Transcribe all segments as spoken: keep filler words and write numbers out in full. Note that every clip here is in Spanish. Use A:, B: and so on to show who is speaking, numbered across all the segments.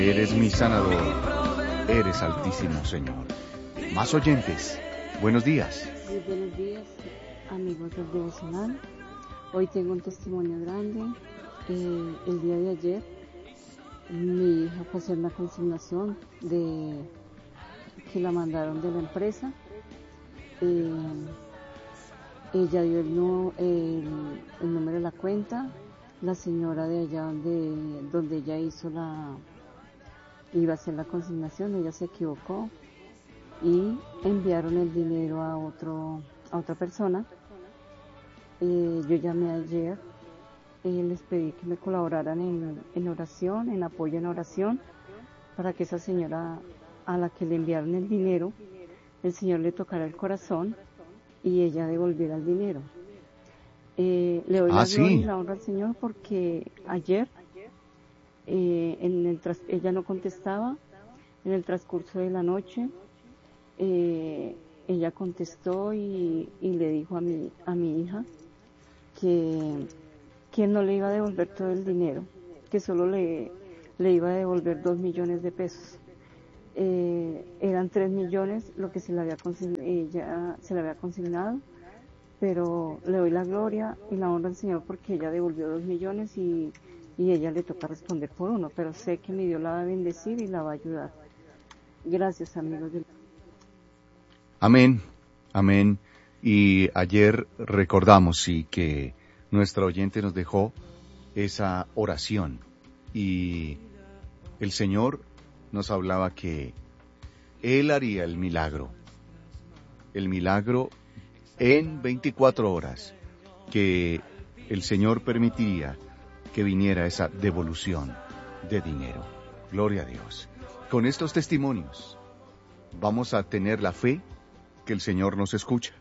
A: Eres mi sanador, eres altísimo, Señor. Más oyentes, buenos días.
B: Muy buenos días, amigos del devocional. Hoy tengo un testimonio grande. Eh, el día de ayer, mi hija fue a hacer una consignación de que la mandaron de la empresa. Eh, ella dio el, no, el, el número de la cuenta. La señora de allá donde, donde ella hizo la iba a hacer la consignación, ella se equivocó y enviaron el dinero a otro a otra persona. Eh, yo llamé ayer, eh, les pedí que me colaboraran en, en oración, en apoyo en oración, para que esa señora a la que le enviaron el dinero, el Señor le tocara el corazón y ella devolviera el dinero. Eh, le doy
A: Ah,
B: la gloria
A: sí.
B: y la honra al Señor porque ayer eh, en el tras- ella no contestaba. En el transcurso de la noche, eh, ella contestó y, y le dijo a mi, a mi hija que, que no le iba a devolver todo el dinero, que solo le, le iba a devolver dos millones de pesos. Eh, eran tres millones lo que se le había consignado, ella se le había consignado, pero le doy la gloria y la honra al Señor porque ella devolvió dos millones y, y ella le toca responder por uno, pero sé que mi Dios la va a bendecir y la va a ayudar. Gracias, amigos del...
A: Amén, amén. Y ayer recordamos, sí, que nuestra oyente nos dejó esa oración y el Señor nos hablaba que Él haría el milagro, el milagro en veinticuatro horas, que el Señor permitiría que viniera esa devolución de dinero. Gloria a Dios. Con estos testimonios vamos a tener la fe que el Señor nos escucha.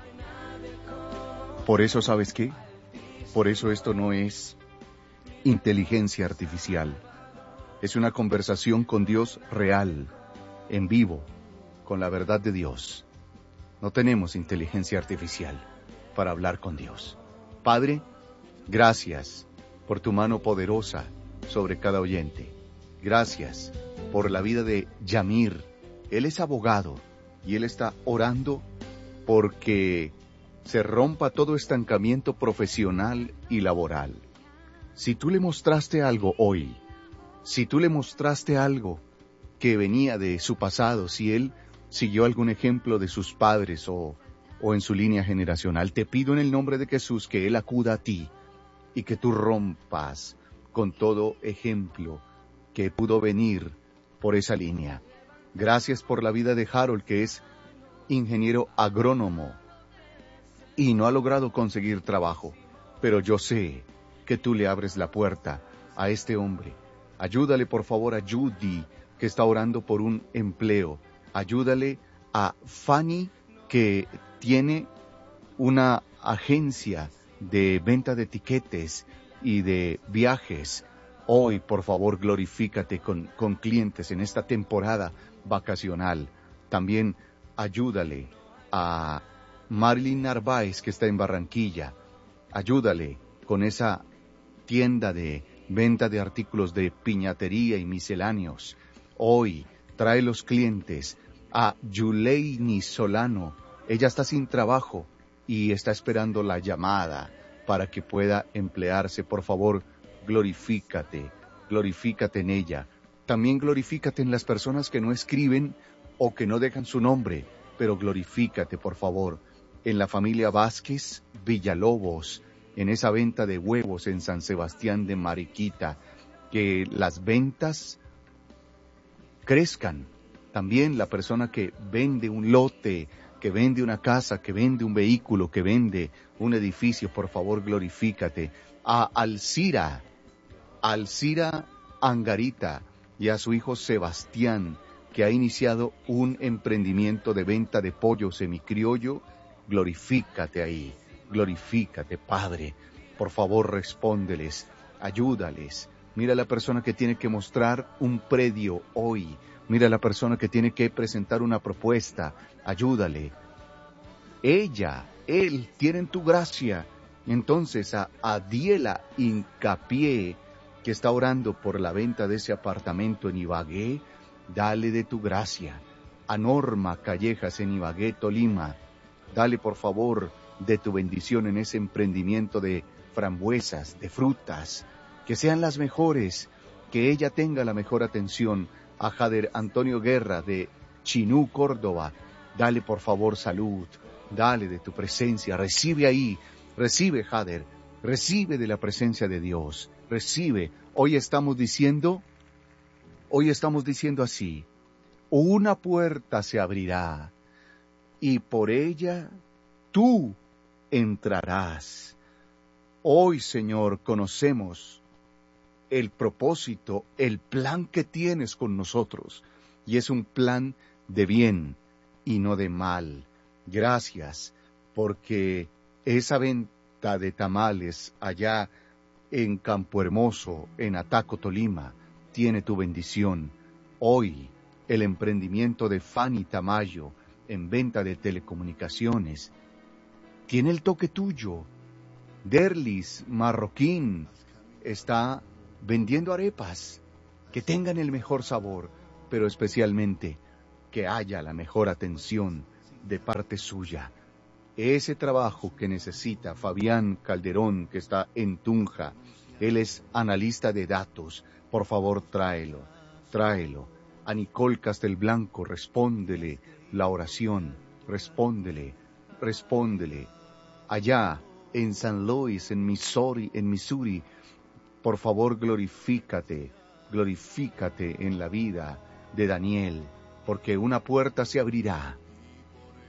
A: Por eso, ¿sabes qué? Por eso esto no es inteligencia artificial. Es una conversación con Dios real, en vivo, con la verdad de Dios. No tenemos inteligencia artificial para hablar con Dios. Padre, gracias por tu mano poderosa sobre cada oyente. Gracias por la vida de Yamir. Él es abogado y él está orando porque se rompa todo estancamiento profesional y laboral. Si tú le mostraste algo hoy, si tú le mostraste algo que venía de su pasado, si él siguió algún ejemplo de sus padres o, o en su línea generacional, te pido en el nombre de Jesús que él acuda a ti y que tú rompas con todo ejemplo que pudo venir por esa línea. Gracias por la vida de Harold, que es ingeniero agrónomo y no ha logrado conseguir trabajo, pero yo sé que tú le abres la puerta a este hombre. Ayúdale por favor a Judy, que está orando por un empleo. Ayúdale a Fanny, que tiene una agencia de venta de tiquetes y de viajes. Hoy, por favor, glorifícate con, con clientes en esta temporada vacacional. También ayúdale a Marilyn Narváez, que está en Barranquilla. Ayúdale con esa tienda de venta de artículos de piñatería y misceláneos. Hoy trae los clientes a Yuleini Solano. Ella está sin trabajo y está esperando la llamada para que pueda emplearse. Por favor, glorifícate, glorifícate en ella. También glorifícate en las personas que no escriben o que no dejan su nombre, pero glorifícate, por favor, en la familia Vázquez Villalobos, en esa venta de huevos en San Sebastián de Mariquita, que las ventas crezcan. También la persona que vende un lote, que vende una casa, que vende un vehículo, que vende un edificio, por favor, glorifícate. A Alcira, Alcira Angarita y a su hijo Sebastián, que ha iniciado un emprendimiento de venta de pollo semicriollo, glorifícate ahí, glorifícate, Padre. Por favor, respóndeles, ayúdales. Mira a la persona que tiene que mostrar un predio hoy. Mira a la persona que tiene que presentar una propuesta. Ayúdale. Ella, él, tienen tu gracia. Entonces a Adiela Hincapié, que está orando por la venta de ese apartamento en Ibagué, dale de tu gracia. A Norma Callejas en Ibagué, Tolima, dale por favor de tu bendición en ese emprendimiento de frambuesas, de frutas, que sean las mejores, que ella tenga la mejor atención. A Jader Antonio Guerra de Chinú, Córdoba, dale por favor salud, dale de tu presencia, recibe ahí, recibe Jader, recibe de la presencia de Dios, recibe. Hoy estamos diciendo, hoy estamos diciendo así, una puerta se abrirá y por ella tú entrarás. Hoy, Señor, conocemos el propósito, el plan que tienes con nosotros, y es un plan de bien y no de mal. Gracias, porque esa venta de tamales allá en Campo Hermoso, en Ataco, Tolima, tiene tu bendición. Hoy, el emprendimiento de Fanny Tamayo en venta de telecomunicaciones tiene el toque tuyo. Derlis Marroquín está vendiendo arepas que tengan el mejor sabor, pero especialmente que haya la mejor atención de parte suya. Ese trabajo que necesita Fabián Calderón, que está en Tunja, él es analista de datos, por favor tráelo, tráelo. A Nicole Castelblanco, respóndele la oración, respóndele, respóndele. Allá en San Luis, en Missouri, en Missouri, por favor glorifícate, glorifícate en la vida de Daniel, porque una puerta se abrirá